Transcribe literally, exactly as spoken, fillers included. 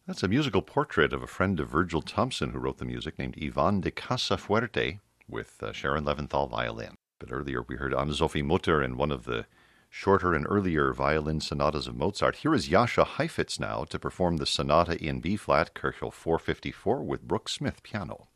That's a musical portrait of a friend of Virgil Thompson who wrote the music named Ivan de Casafuerte with uh, Sharon Leventhal violin. But earlier we heard Anne-Sophie Mutter in one of the shorter and earlier violin sonatas of Mozart. Here is Jascha Heifetz now to perform the sonata in B-flat, Köchel four fifty-four, with Brooke Smith piano.